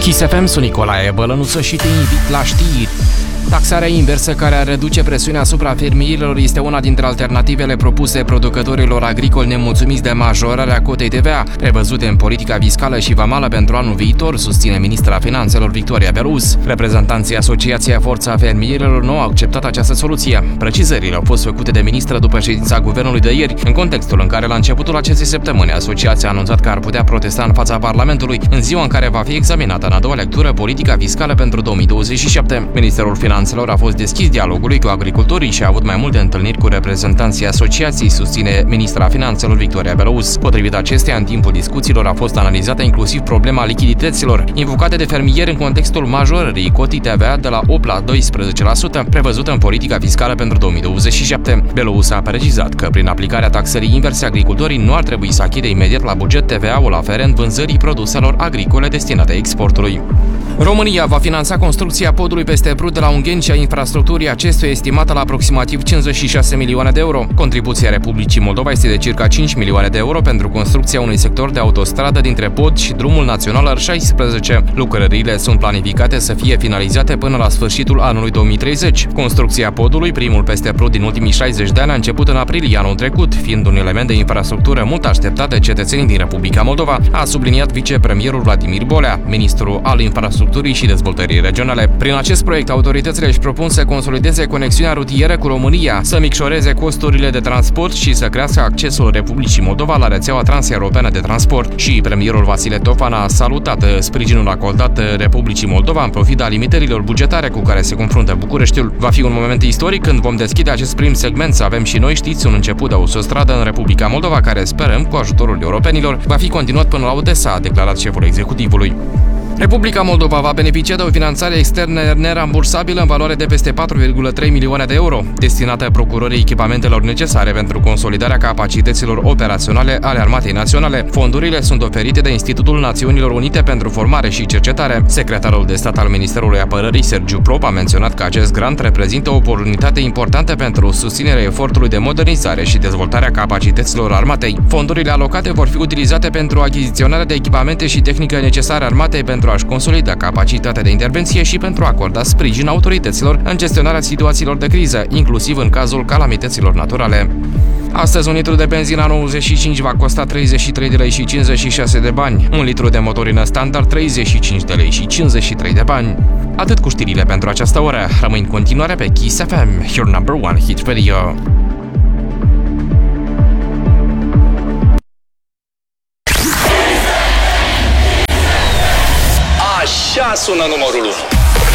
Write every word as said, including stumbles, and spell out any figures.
Kiss F M, sunt Nicolae Bălănuță și te invit la știri. Taxarea inversă, care ar reduce presiunea asupra fermierilor, este una dintre alternativele propuse producătorilor agricoli nemulțumiți de majorarea cotei T V A, prevăzute în politica fiscală și vamală pentru anul viitor, susține ministra Finanțelor Victoria Belous. Reprezentanții Asociației Forța Fermierilor nu au acceptat această soluție. Precizările au fost făcute de ministră după ședința guvernului de ieri, în contextul în care la începutul acestei săptămâni asociația a anunțat că ar putea protesta în fața Parlamentului în ziua în care va fi examinată în a doua lectură politica fiscală pentru două mii douăzeci și șapte. Ministerul Finanțelor a fost deschis dialogului cu agricultorii și a avut mai multe întâlniri cu reprezentanții asociației, susține ministra Finanțelor Victoria Belous. Potrivit acesteia, în timpul discuțiilor a fost analizată inclusiv problema lichidităților invocate de fermieri în contextul majorării cotii T V A de la opt la doisprezece la sută, prevăzută în politica fiscală pentru două mii douăzeci și șapte. Belous a precizat că prin aplicarea taxării inverse, agricultorii nu ar trebui să achite imediat la buget T V A-ul aferent vânzării produselor agricole destinate exportului. România va finanța construcția podului peste Prut de la Ungheni și a infrastructurii acestuia, estimată la aproximativ cincizeci și șase milioane de euro. Contribuția Republicii Moldova este de circa cinci milioane de euro pentru construcția unui sector de autostradă dintre pod și drumul național R șaisprezece. Lucrările sunt planificate să fie finalizate până la sfârșitul anului două mii treizeci. Construcția podului, primul peste Prut din ultimii șaizeci de ani, a început în aprilie anul trecut, fiind un element de infrastructură mult așteptat de cetățenii din Republica Moldova, a subliniat vicepremierul Vladimir Bolea, ministru al infrastructurii și dezvoltării regionale. Prin acest proiect, autoritățile își propun să consolideze conexiunea rutieră cu România, să micșoreze costurile de transport și să crească accesul Republicii Moldova la rețeaua transeuropeană de transport. Și premierul Vasile Tofan a salutat sprijinul acordat Republicii Moldova în pofida limitărilor bugetare cu care se confruntă Bucureștiul. Va fi un moment istoric când vom deschide acest prim segment, să avem și noi, știți, un început de autostradă în Republica Moldova, care sperăm, cu ajutorul europenilor, va fi continuat până la Odessa, a declarat șeful executivului. Republica Moldova va beneficia de o finanțare externă nerambursabilă în valoare de peste patru virgulă trei milioane de euro, destinată procurării echipamentelor necesare pentru consolidarea capacităților operaționale ale Armatei Naționale. Fondurile sunt oferite de Institutul Națiunilor Unite pentru Formare și Cercetare. Secretarul de stat al Ministerului Apărării, Sergiu Prop, a menționat că acest grant reprezintă o oportunitate importantă pentru susținerea efortului de modernizare și dezvoltarea capacităților armatei. Fondurile alocate vor fi utilizate pentru achiziționarea de echipamente și tehnică necesare armatei pentru pentru a-și consolida capacitatea de intervenție și pentru a acorda sprijin autorităților în gestionarea situațiilor de criză, inclusiv în cazul calamităților naturale. Astăzi, un litru de benzină nouăzeci și cinci va costa treizeci și trei de lei și cincizeci și șase de bani, un litru de motorină standard treizeci și cinci de lei și cincizeci și trei de bani. Atât cu știrile pentru această oră. Rămâi în continuare pe Kiss F M, your number one hit radio. Așa sună numărul unu.